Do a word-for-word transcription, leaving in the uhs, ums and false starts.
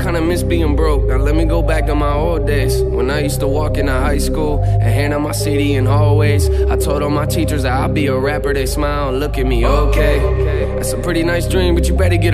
kinda miss being broke. Now let me go back to my old days, when I used to walk into high school and hand out my C D in hallways. I told all my teachers that I'll be a rapper. They smile and look at me, okay. That's a pretty nice dream, but you better get